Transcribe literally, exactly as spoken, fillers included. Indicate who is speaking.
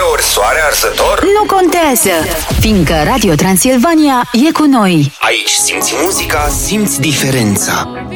Speaker 1: ori soare arsător?
Speaker 2: Nu contează, fiindcă Radio Transilvania e cu noi.
Speaker 1: Aici simți muzica, simți diferența.